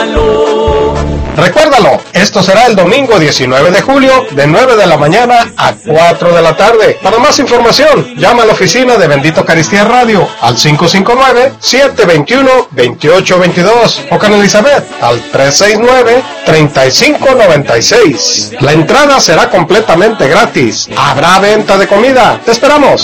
Búfalo. Recuérdalo, esto será el domingo 19 de julio de 9 de la mañana a 4 de la tarde. Para más información, llama a la oficina de Bendito Eucaristía Radio al 559-721-2822 o Can Elizabeth al 369-3596. La entrada será completamente gratis. Habrá venta de comida. ¡Te esperamos!